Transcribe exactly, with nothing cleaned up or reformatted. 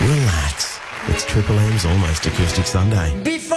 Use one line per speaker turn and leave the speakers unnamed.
relax. It's Triple M's Almost Acoustic Sunday.
Before